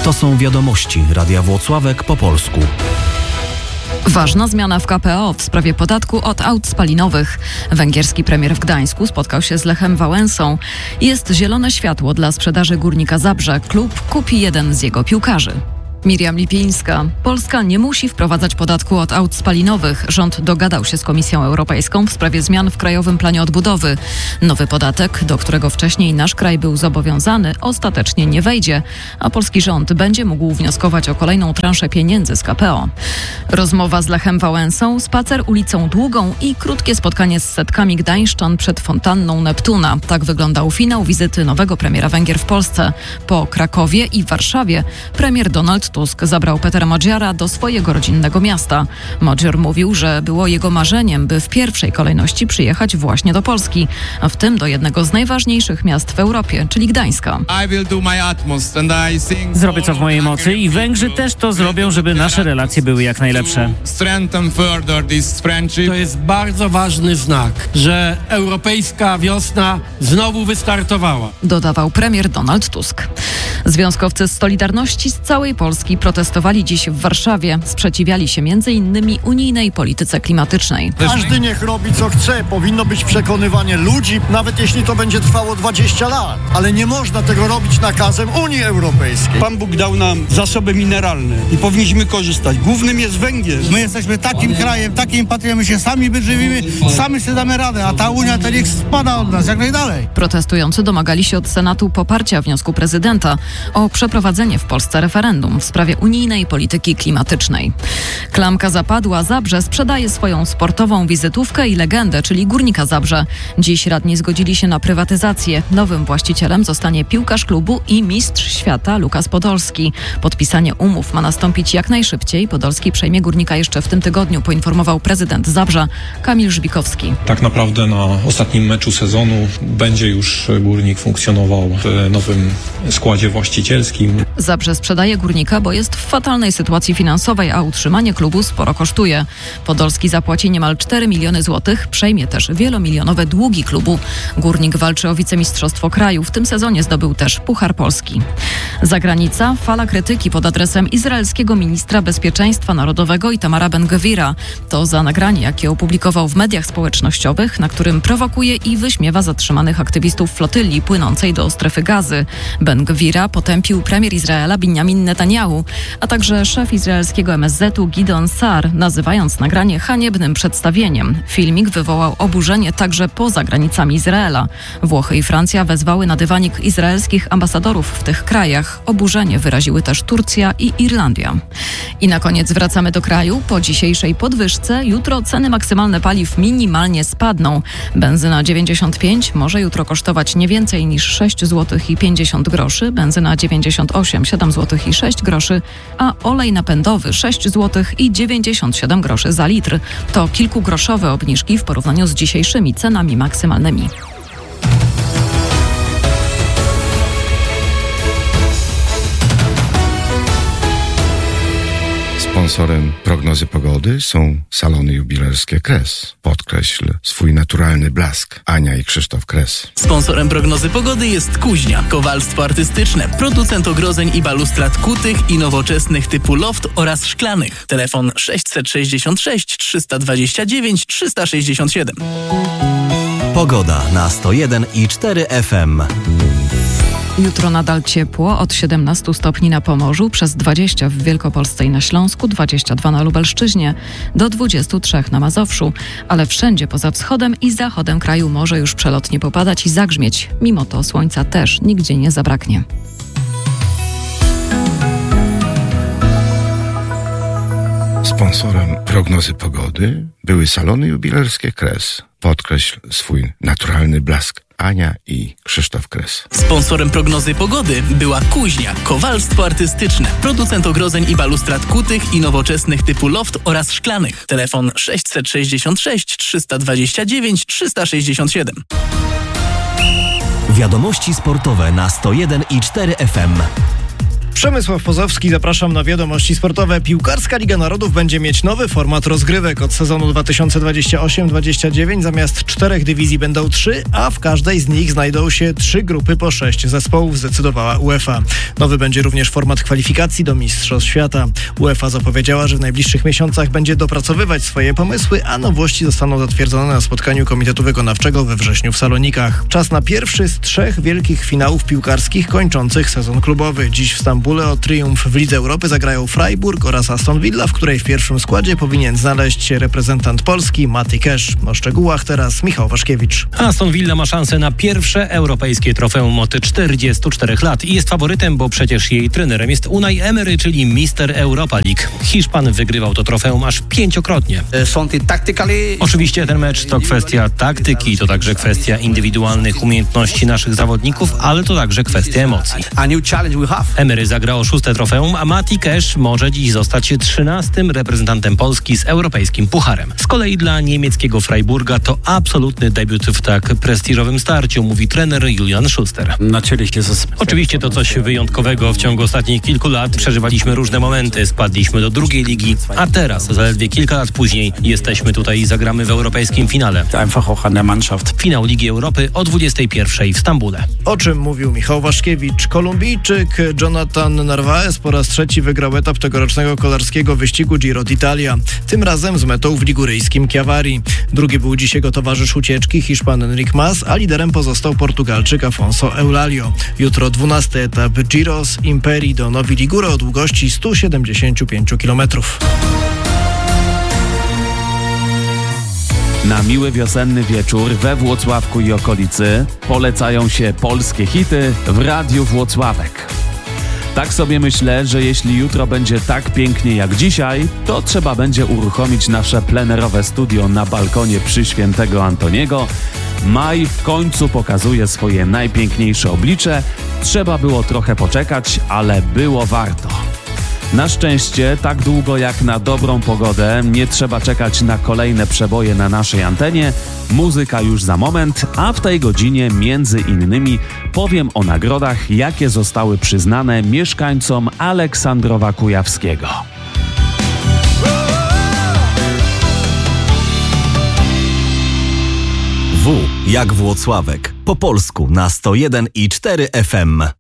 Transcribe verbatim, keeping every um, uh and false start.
To są wiadomości Radia Włocławek po polsku. Ważna zmiana w K P O w sprawie podatku od aut spalinowych. Węgierski premier w Gdańsku spotkał się z Lechem Wałęsą. Jest zielone światło dla sprzedaży Górnika Zabrze. Klub kupi jeden z jego piłkarzy. Miriam Lipińska. Polska nie musi wprowadzać podatku od aut spalinowych. Rząd dogadał się z Komisją Europejską w sprawie zmian w Krajowym Planie Odbudowy. Nowy podatek, do którego wcześniej nasz kraj był zobowiązany, ostatecznie nie wejdzie, a polski rząd będzie mógł wnioskować o kolejną transzę pieniędzy z K P O. Rozmowa z Lechem Wałęsą, spacer ulicą Długą i krótkie spotkanie z setkami gdańszczan przed fontanną Neptuna. Tak wyglądał finał wizyty nowego premiera Węgier w Polsce. Po Krakowie i Warszawie premier Donald Tusk zabrał Petera Modziara do swojego rodzinnego miasta. Modzior mówił, że było jego marzeniem, by w pierwszej kolejności przyjechać właśnie do Polski, a w tym do jednego z najważniejszych miast w Europie, czyli Gdańska. Zrobię co w mojej mocy i Węgrzy też to zrobią, żeby nasze relacje były jak najlepsze. To jest bardzo ważny znak, że europejska wiosna znowu wystartowała. Dodawał premier Donald Tusk. Związkowcy z Solidarności z całej Polski protestowali dziś w Warszawie. Sprzeciwiali się między innymi unijnej polityce klimatycznej. Każdy niech robi co chce. Powinno być przekonywanie ludzi, nawet jeśli to będzie trwało dwadzieścia lat. Ale nie można tego robić nakazem Unii Europejskiej. Pan Bóg dał nam zasoby mineralne i powinniśmy korzystać. Głównym jest węgiel. My jesteśmy takim krajem, takim patrią, my się sami wyżywimy, sami sobie damy radę, a ta Unia to niech spada od nas jak najdalej. Protestujący domagali się od Senatu poparcia wniosku prezydenta o przeprowadzenie w Polsce referendum w sprawie unijnej polityki klimatycznej. Klamka zapadła, Zabrze sprzedaje swoją sportową wizytówkę i legendę, czyli Górnika Zabrze. Dziś radni zgodzili się na prywatyzację. Nowym właścicielem zostanie piłkarz klubu i mistrz świata Lukas Podolski. Podpisanie umów ma nastąpić jak najszybciej. Podolski przejmie Górnika jeszcze w tym tygodniu, poinformował prezydent Zabrza Kamil Żbikowski. Tak naprawdę na ostatnim meczu sezonu będzie już Górnik funkcjonował w nowym składzie właścicielskim. Zabrze sprzedaje Górnika, bo jest w fatalnej sytuacji finansowej, a utrzymanie klubu sporo kosztuje. Podolski zapłaci niemal cztery miliony złotych, przejmie też wielomilionowe długi klubu. Górnik walczy o wicemistrzostwo kraju. W tym sezonie zdobył też Puchar Polski. Zagranica, fala krytyki pod adresem izraelskiego ministra bezpieczeństwa narodowego Itamara Ben-Gvira. To za nagranie, jakie opublikował w mediach społecznościowych, na którym prowokuje i wyśmiewa zatrzymanych aktywistów flotyli płynącej do strefy Gazy. Ben-Gvira potępił premier Izraela Binjamin Netanyahu, a także szef izraelskiego M S Z-u Gidon Saar, nazywając nagranie haniebnym przedstawieniem. Filmik wywołał oburzenie także poza granicami Izraela. Włochy i Francja wezwały na dywanik izraelskich ambasadorów w tych krajach. Oburzenie wyraziły też Turcja i Irlandia. I na koniec wracamy do kraju. Po dzisiejszej podwyżce jutro ceny maksymalne paliw minimalnie spadną. Benzyna dziewięćdziesiąt pięć może jutro kosztować nie więcej niż sześć złotych i pięćdziesiąt groszy, benzyna dziewięćdziesiąt osiem siedem złotych i sześć groszy, a olej napędowy sześć złotych i dziewięćdziesiąt siedem groszy za litr. To kilkugroszowe obniżki w porównaniu z dzisiejszymi cenami maksymalnymi. Sponsorem prognozy pogody są salony jubilerskie Kres. Podkreśl swój naturalny blask. Ania i Krzysztof Kres. Sponsorem prognozy pogody jest Kuźnia, kowalstwo artystyczne, producent ogrodzeń i balustrad kutych i nowoczesnych typu loft oraz szklanych. Telefon sześćset sześćdziesiąt sześć trzysta dwadzieścia dziewięć trzysta sześćdziesiąt siedem. Pogoda na sto jeden i cztery F M. Jutro nadal ciepło, od siedemnastu stopni na Pomorzu, przez dwadzieścia w Wielkopolsce i na Śląsku, dwadzieścia dwa na Lubelszczyźnie, do dwudziestu trzech na Mazowszu, ale wszędzie poza wschodem i zachodem kraju może już przelotnie popadać i zagrzmieć. Mimo to słońca też nigdzie nie zabraknie. Sponsorem prognozy pogody były salony jubilerskie Kres. Podkreśl swój naturalny blask. Ania i Krzysztof Kres. Sponsorem prognozy pogody była Kuźnia, kowalstwo artystyczne, producent ogrodzeń i balustrad kutych i nowoczesnych typu loft oraz szklanych. Telefon sześćset sześćdziesiąt sześć trzysta dwadzieścia dziewięć trzysta sześćdziesiąt siedem. Wiadomości sportowe na sto jeden i cztery F M. Przemysław Pozowski, zapraszam na wiadomości sportowe. Piłkarska Liga Narodów będzie mieć nowy format rozgrywek. Od sezonu dwa tysiące dwudziestego ósmego dwudziestego dziewiątego zamiast czterech dywizji będą trzy, a w każdej z nich znajdą się trzy grupy po sześć zespołów, zdecydowała UEFA. Nowy będzie również format kwalifikacji do Mistrzostw Świata. UEFA zapowiedziała, że w najbliższych miesiącach będzie dopracowywać swoje pomysły, a nowości zostaną zatwierdzone na spotkaniu Komitetu Wykonawczego we wrześniu w Salonikach. Czas na pierwszy z trzech wielkich finałów piłkarskich kończących sezon klubowy. Dziś w Stambule o triumf w Lidze Europy zagrają Freiburg oraz Aston Villa, w której w pierwszym składzie powinien znaleźć się reprezentant Polski Mati Cash. O szczegółach teraz Michał Waszkiewicz. Aston Villa ma szansę na pierwsze europejskie trofeum od czterdziestu czterech lat i jest faworytem, bo przecież jej trenerem jest Unai Emery, czyli mister Europa League. Hiszpan wygrywał to trofeum aż pięciokrotnie. Oczywiście ten mecz to kwestia taktyki, to także kwestia indywidualnych umiejętności naszych zawodników, ale to także kwestia emocji. Emery zagrał szóste trofeum, a Mati Cash może dziś zostać trzynastym reprezentantem Polski z europejskim pucharem. Z kolei dla niemieckiego Freiburga to absolutny debiut w tak prestiżowym starciu, mówi trener Julian Schuster. Oczywiście to coś wyjątkowego. W ciągu ostatnich kilku lat przeżywaliśmy różne momenty, spadliśmy do drugiej ligi, a teraz, zaledwie kilka lat później, jesteśmy tutaj i zagramy w europejskim finale. Finał Ligi Europy o dwudziestej pierwszej w Stambule. O czym mówił Michał Waszkiewicz. Kolumbijczyk Jonathan Narvaez po raz trzeci wygrał etap tegorocznego kolarskiego wyścigu Giro d'Italia. Tym razem z metą w liguryjskim Chiavari. Drugi był dziś jego towarzysz ucieczki, Hiszpan Enric Mas, a liderem pozostał Portugalczyk Afonso Eulalio. Jutro dwunasty etap Giro z Imperii do Novi Ligure o długości stu siedemdziesięciu pięciu kilometrów. Na miły wiosenny wieczór we Włocławku i okolicy polecają się polskie hity w Radiu Włocławek. Tak sobie myślę, że jeśli jutro będzie tak pięknie jak dzisiaj, to trzeba będzie uruchomić nasze plenerowe studio na balkonie przy Świętego Antoniego. Maj w końcu pokazuje swoje najpiękniejsze oblicze. Trzeba było trochę poczekać, ale było warto. Na szczęście, tak długo jak na dobrą pogodę, nie trzeba czekać na kolejne przeboje na naszej antenie. Muzyka już za moment, a w tej godzinie między innymi powiem o nagrodach, jakie zostały przyznane mieszkańcom Aleksandrowa Kujawskiego. W jak Włocławek. Po polsku na sto jeden i cztery F M.